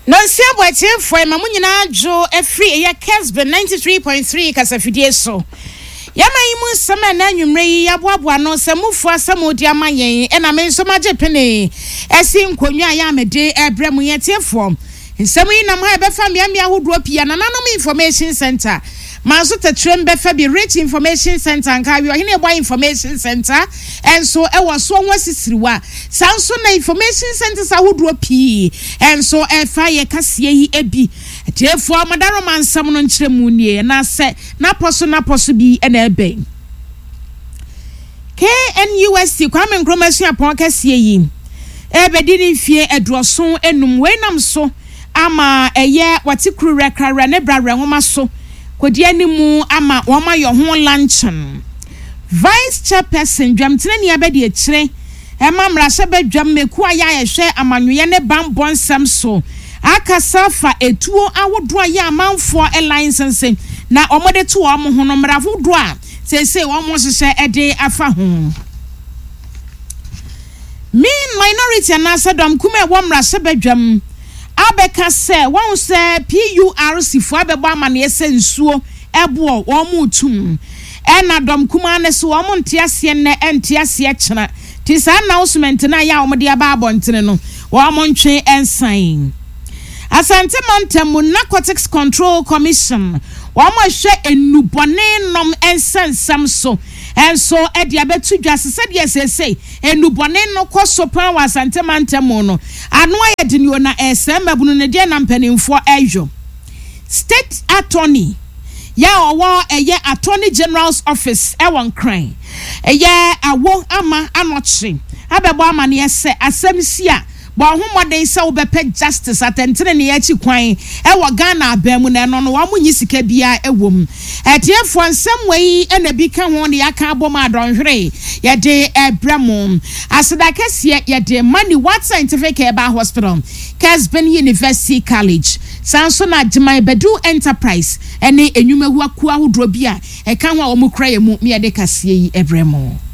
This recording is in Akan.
No nsiabwatie foi mamunyina adwo efri ya Kesbe 93.3 kasafidie so. Yama yimu sama na nwumre yi aboabo no samufu asamodi amayen e na me nso magye pene esi nkonwa ya mede ebremu yetiefo. Nsemu yi na mo ebefa miamia hodo pia na nanom information center. Maso tetrem befa bi rich information center nka wi ohine boy information center enso ewo so nwa sisiriwa sanso na information center sa hodo pi enso efa ye kase yi ebi tiefo amadaro mansam no nkyeremu nie na se na poso bi na ebe KNUST Kwame Nkrumah apon kase yi ebedi ni fie edroso enum wenam so ama eye watikuru rekara ne brare homa so kodi animu ama woma yo ho luncheon vice chairperson dwamtene ne abedi ekire ema mrase badwam meku aya yehwe amanwe ne bambonsam so akasafa etuo awodo aya amanfo license na omode to wo ho no mrafodo a sese wo mo hyehyɛ ede afa ho minority anasadom kuma wo mrase badwam abeka se won se PURC fo abebo amane ese nsuo ebo wo mu tum ena dom kuma ne so wo mo ntiase ne entiase kyena ti sa announcement na ya wo de aba abontene no wo mo ntwe ensan Asante Montemu Narcotics Control Commission wo mo hwe enubone nom ensensam so enso edi abetu dwase se de sesei enubone no kosopan wa Asante Montemu no ano ayedi ni ona esembabunu ne de na mpanimfo ejo State Attorney ya owo eye Attorney General's Office ewon kran eye awo ama anochi abebo ama ne se asemsia bo homoden se obepe justice atentene ne ya chi kwan e wo Ghana abamu na no wo munyi sika bia ewom etiefo nsem wei ena bi ka ho ne yaka abom adonhwere ye de ebramo asedakese ye de Mani What Scientific Eba Hospital Kesben University College sanso na Jemai Bedu Enterprise ene enwumahu akua hodro bia e ka ho a omukra ye mu me de kase yi ebramo